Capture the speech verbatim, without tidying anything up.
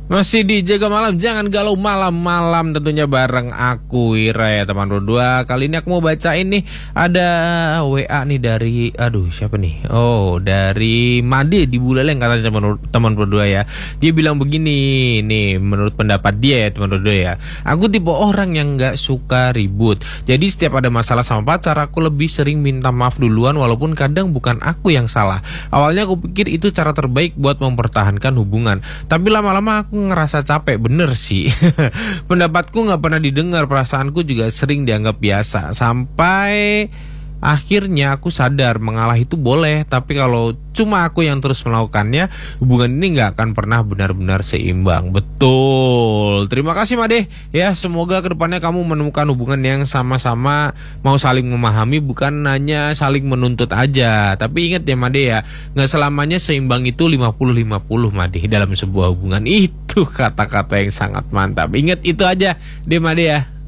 Masih di Jaga Malam, jangan galau malam-malam tentunya bareng aku Ira ya teman berdua. Kali ini aku mau bacain nih, ada W A nih dari, aduh siapa nih? Oh dari Made di Buleleng katanya teman teman berdua ya. Dia bilang begini nih, menurut pendapat dia ya teman berdua ya. Aku tipe orang yang nggak suka ribut. Jadi setiap ada masalah sama pacar aku lebih sering minta maaf duluan, walaupun kadang bukan aku yang salah. Awalnya aku pikir itu cara terbaik buat mempertahankan hubungan, tapi lama-lama aku ngerasa capek bener sih. Pendapatku nggak pernah didengar, perasaanku juga sering dianggap biasa. Sampai akhirnya aku sadar mengalah itu boleh, tapi kalau cuma aku yang terus melakukannya, hubungan ini nggak akan pernah benar-benar seimbang. Betul. Terima kasih Made. Ya semoga kedepannya kamu menemukan hubungan yang sama-sama mau saling memahami, bukan hanya saling menuntut aja. Tapi ingat ya Made ya, nggak selamanya seimbang itu lima puluh lima puluh Made dalam sebuah hubungan. Itu kata-kata yang sangat mantap. Ingat itu aja deh Made ya.